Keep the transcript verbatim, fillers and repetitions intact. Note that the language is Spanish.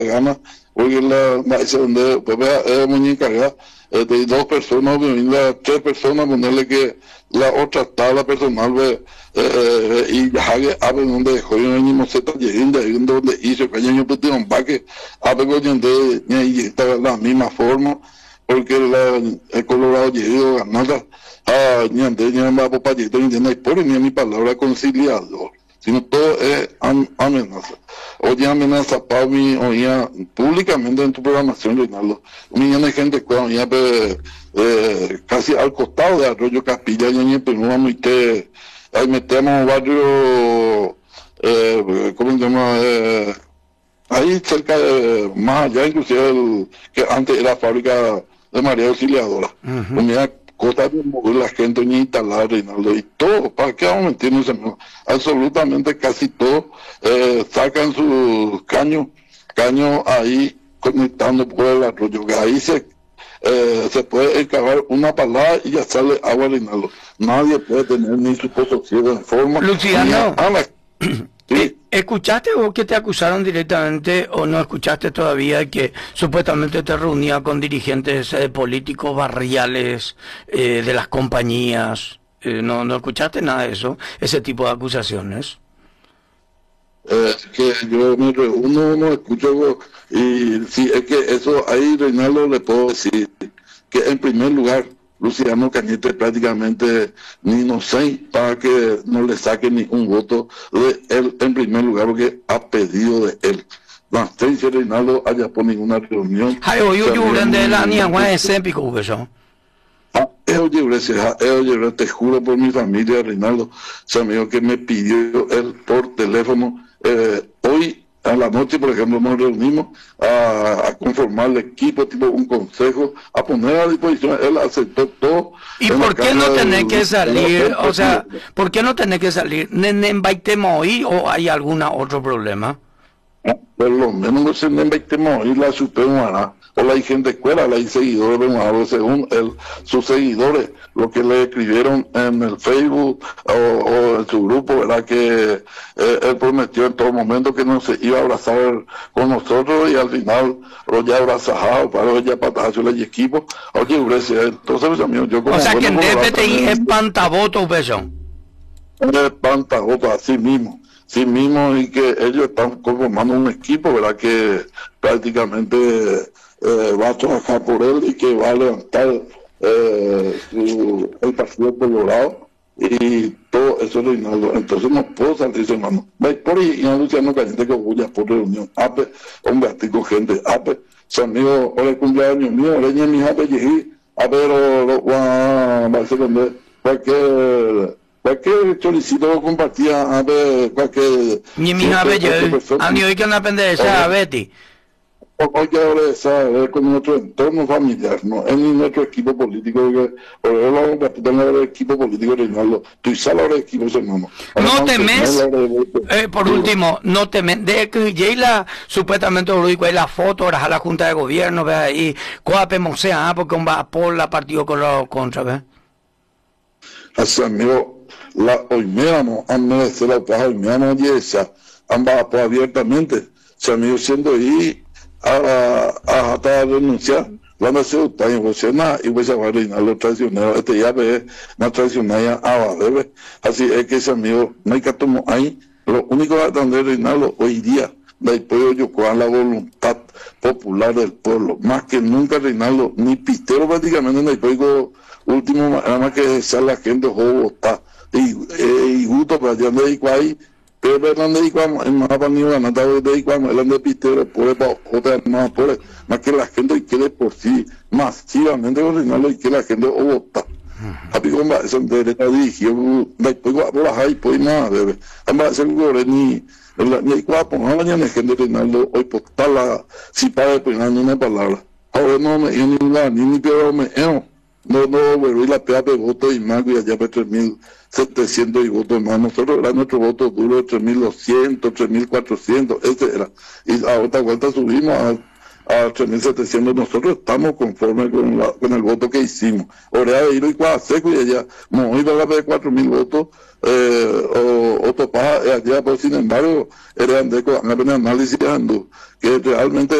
gana, porque la, la ese donde pues vea es muy encargada eh, de dos personas, la, tres personas, ponerle que la otra tabla personal ve eh, y ya que abre donde dejó yo ni moseta llegando donde hizo que yo pude un paque abre donde y está la misma forma porque la, el Colorado llegó ganada a ni antes ni más para llegar ni no hay por ni mi palabra conciliador sino todo es am, amenaza. Oye, amenaza para mí, oye, públicamente en tu programación, Reinaldo. Un millón de gente, oye, eh, casi al costado de Arroyo Capilla, y en Perú, que ahí metemos barrio, eh, ¿cómo se llama? Eh, ahí cerca, de, más allá, inclusive, el, que antes era fábrica de María Auxiliadora. Uh-huh. Unidad, cosas de mover la gente ni instalar, Reinaldo, y todo, ¿para qué vamos a mentirnos? Absolutamente casi todo, eh, sacan sus caños, caños ahí conectando por el arroyo, que ahí se, eh, se puede excavar una palada y ya sale agua, Reinaldo. Nadie puede tener ni su pozo ciego en forma. Luciano, a la, ¿sí? ¿Escuchaste vos que te acusaron directamente o no escuchaste todavía que supuestamente te reunía con dirigentes eh, políticos barriales eh, de las compañías? Eh, ¿no, ¿No escuchaste nada de eso? Ese tipo de acusaciones. Eh, que yo me reúno, no escucho, y si es que eso ahí, Reinaldo, le puedo decir que en primer lugar, Luciano Cañete prácticamente ni no sé para que no le saque ni un voto de él en primer lugar porque ha pedido de él. No estoy diciendo Reinaldo haya por ninguna reunión. Ay, yo yo de la niña guay épico eso. Ah, eso yo te juro por mi familia, Reinaldo, se me dijo que me pidió él por teléfono eh, hoy. A la noche, por ejemplo, nos reunimos a, a conformar el equipo, tipo un consejo, a poner a disposición. Él aceptó todo. ¿Y por qué no tenés que salir? O sea, ¿por qué no tenés que salir? ¿Ne baitemos hoy o hay algún otro problema? Por lo menos no se ne baitemos hoy la Suprema, o la gente escuela, la seguidores de según él, sus seguidores, lo que le escribieron en el Facebook o, o en su grupo, ¿verdad? Que eh, él prometió en todo momento que no se iba a abrazar con nosotros y al final lo ya abrazado, para ya patazo el equipo. Oye, gracias. Entonces, pues, amigo, yo como... O sea, que en D P T I es pantavoto, peso. Es pantavoto, así mismo. Sí mismo, y que ellos están conformando un equipo, ¿verdad? Que prácticamente eh, va a trabajar por él y que va a levantar eh, su, el Partido Colorado y todo eso, Reinaldo. Entonces no puedo salir, hermano. Por ahí, y no Luciano Cañete que voy a por reunión. Ape, hombre, estoy con gente. Ape, su amigo, ahora el cumpleaños mío, ahora ni mi ape llegué. Ape, lo, lo, va a ser donde, cualquier... Cualquier choricito compartía a ver cualquier... Ni mi ave yo, a mí hoy que no pendeja a Betty. Hoy que ahora es con nuestro entorno familiar, no es ni nuestro equipo político, que por eso la tengo el equipo político, Reinaldo. Tú sabes ahora el equipo, hermano. No temes, eh, por último, no temes, de que Yeila supuestamente lo digo, la foto, ahora a la Junta de Gobierno, ve ahí, Coape Mosea, porque un va por la Partido Colorado contra, ve. Así, amigo. La oiméramos, han merecido la paz, oiméramos y esa, han bajado abiertamente, se han ido siendo ahí a, a, a renunciar, la nación está en Bocena y voy a llamar a Reinaldo traicionero, este ya ve, no traicionaya a bebé, así es que ese amigo, no hay que tomar ahí, lo único que va a atender Reinaldo hoy día, después yo con la voluntad popular del pueblo, más que nunca Reinaldo, ni pistero prácticamente, no hay código último, nada más que desear la gente joven votar. Y, eh, y gusto para allá de ahí, pero Fernández y cuando en más para ni una nata de ahí cuando el de pistero puede para otra más por más que la gente quiere por sí masivamente coordinarlo y que la gente o vota. A pico va eso de la dirigió después va por ahí pues nada debe. Además el gobierno ni ni cuando pongan la gente Reinaldo hoy por tal la si para pues una palabra. Ahora no me ni la ni ni pero me no, no, bueno, y la P A P voto y más, y allá para tres mil setecientos y votos más. Nosotros era nuestro voto duro de tres mil doscientos, tres mil cuatrocientos, ese era. Y a otra vuelta subimos a, a tres mil setecientos. Nosotros estamos conformes con, la, con el voto que hicimos. Ahora de ir y cuatro seco y allá, hemos ido a la de cuatro mil votos, eh, o, o topás allá, pero sin embargo, era de análisis que realmente